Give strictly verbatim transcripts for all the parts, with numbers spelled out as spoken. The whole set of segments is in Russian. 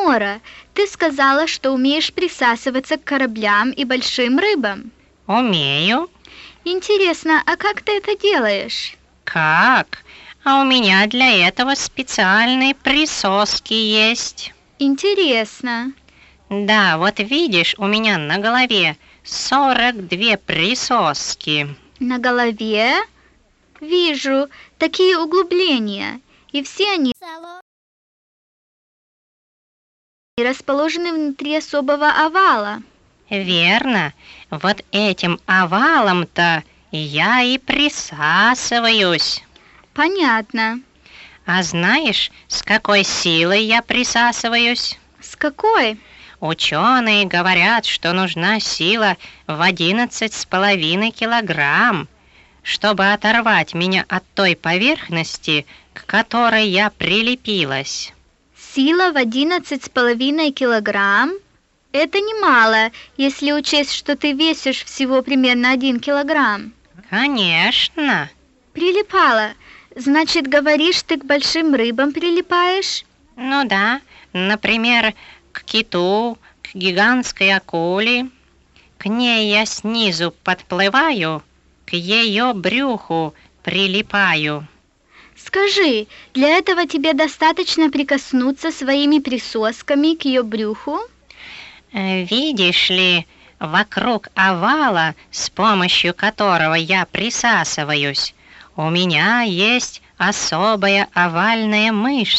Нора, ты сказала, что умеешь присасываться к кораблям и большим рыбам. Умею. Интересно, а как ты это делаешь? Как? А у меня для этого специальные присоски есть. Интересно. Да, вот видишь, у меня на голове сорок две присоски. На голове? Вижу, такие углубления, и все они расположены внутри особого овала. Верно, вот этим овалом-то я и присасываюсь. Понятно. А знаешь, с какой силой я присасываюсь? С какой? Ученые говорят, что нужна сила в одиннадцать с половиной килограмм, чтобы оторвать меня от той поверхности, к которой я прилепилась. Сила в одиннадцать с половиной килограмм? Это немало, если учесть, что ты весишь всего примерно один килограмм. Конечно. Прилипала. Значит, говоришь, ты к большим рыбам прилипаешь? Ну да, например, к киту, к гигантской акуле. К ней я снизу подплываю, к ее брюху прилипаю. Скажи, для этого тебе достаточно прикоснуться своими присосками к ее брюху? Видишь ли, вокруг овала, с помощью которого я присасываюсь, у меня есть особая овальная мышца.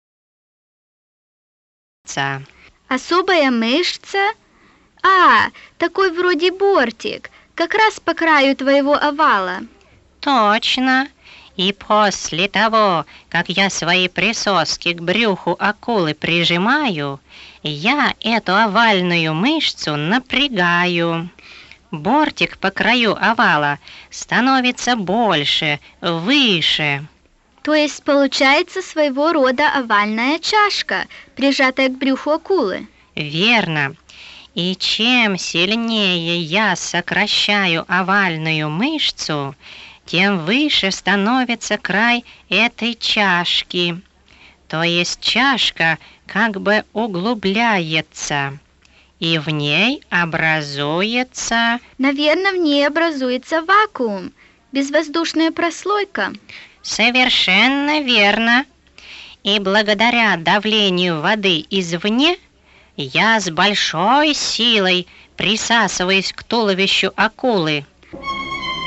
Особая мышца? А, такой вроде бортик, как раз по краю твоего овала. Точно. И после того, как я свои присоски к брюху акулы прижимаю, я эту овальную мышцу напрягаю. Бортик по краю овала становится больше, выше. То есть получается своего рода овальная чашка, прижатая к брюху акулы. Верно. И чем сильнее я сокращаю овальную мышцу, тем выше становится край этой чашки. То есть чашка как бы углубляется, и в ней образуется... Наверное, в ней образуется вакуум, безвоздушная прослойка. Совершенно верно. И благодаря давлению воды извне я с большой силой присасываюсь к туловищу акулы.